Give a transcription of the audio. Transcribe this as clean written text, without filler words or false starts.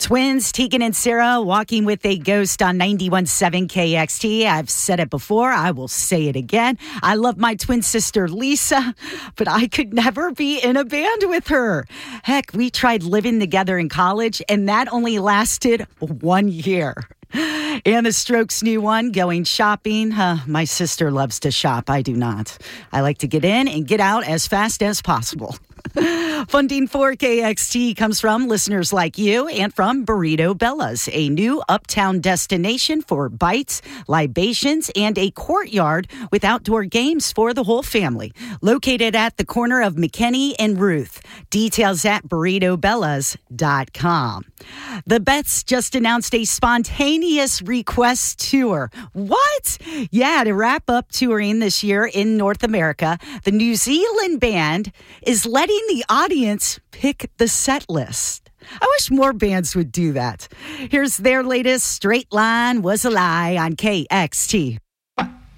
Twins, Tegan and Sarah, walking with a ghost on 91.7 KXT. I've said it before. I will say it again. I love my twin sister, Lisa, but I could never be in a band with her. Heck, we tried living together in college, and that only lasted 1 year. And the Strokes' new one, Going Shopping. My sister loves to shop. I do not. I like to get in and get out as fast as possible. Funding for KXT comes from listeners like you and from Burrito Bella's, a new uptown destination for bites, libations, and a courtyard with outdoor games for the whole family. Located at the corner of McKinney and Ruth. Details at burritobellas.com. The Beths just announced a spontaneous request tour. What? Yeah, to wrap up touring this year in North America, the New Zealand band is letting the audience pick the set list. I wish more bands would do that. Here's their latest Straight Line Was a Lie on KXT.